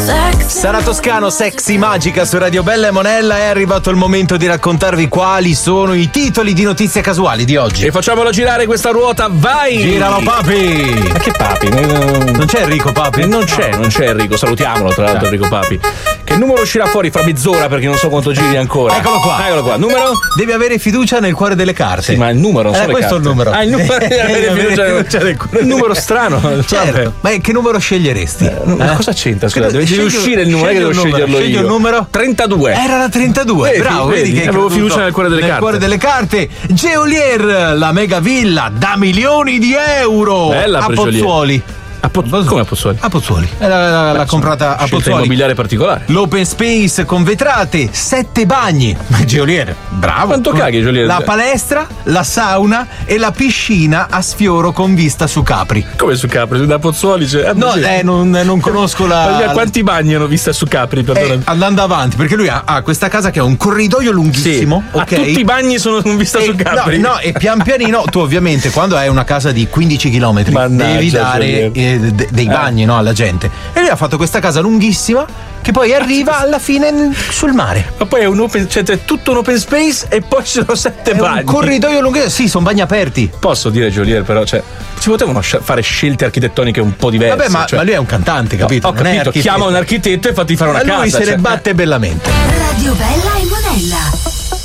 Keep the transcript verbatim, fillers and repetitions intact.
Sara Toscano, Sexy Magica su Radio Bella e Monella. È arrivato il momento di raccontarvi quali sono i titoli di notizie casuali di oggi. E facciamolo girare questa ruota, vai! Giralo papi! Ma che papi? Non c'è Enrico Papi? Non c'è, non c'è Enrico, salutiamolo tra l'altro Enrico Papi. Che numero uscirà fuori fra mezz'ora perché non so quanto giri ancora. Eccolo qua. Eccolo qua. Numero? Devi avere fiducia nel cuore delle carte. Sì, ma il numero non so eh, le questo carte. è il numero. Ah, il numero. Devi avere fiducia nel cuore. Un numero strano. Certo. Ma che numero sceglieresti? Eh, ma eh? cosa c'entra? Scusa, Che- deve scegli- uscire il numero, non è che devo scegli un numero, sceglierlo scegli io. un numero? trentadue. Era la trentadue. Vedi, Bravo, vedi, vedi che avevo creduto fiducia nel cuore delle nel carte. cuore delle carte. Geolier, la mega villa da milioni di euro. Bella a per Geolier. Pozzuoli. A Po- come a Pozzuoli? A Pozzuoli. Eh, L'ha, l'ha, l'ha comprata a Scelta Pozzuoli. immobiliare particolare. L'open space con vetrate, sette bagni. Ma Geolier, bravo. Quanto caghi, Geolier? La palestra, la sauna e la piscina a sfioro con vista su Capri. Come su Capri? Da Pozzuoli c'è. Ah, No, sì. eh, non, non conosco la. Ma quanti bagni hanno vista su Capri? Perdona. Eh, andando avanti, perché lui ha, ha questa casa che ha un corridoio lunghissimo. Sì. Ok. Ah, tutti i bagni sono con vista E- su Capri. No, no, e pian pianino tu ovviamente quando hai una casa di quindici chilometri Mannaggia, devi dare Geolier. eh, de- dei bagni no, alla gente. E lui ha fatto questa casa lunghissima che poi arriva alla fine n- sul mare. Ma poi è un open, cioè è tutto un open space e poi ci sono sette È bagni. un corridoio lunghissimo. Sì, sono bagni aperti. Posso dire, Geolier, però, cioè, si potevano sci- fare scelte architettoniche un po' diverse. Vabbè, ma, cioè. ma lui è un cantante, capito? Ho Non è capito, architetto. chiama un architetto e fatti fare una Ma lui casa. se cioè. ne batte bellamente. Radio Bella e Monella.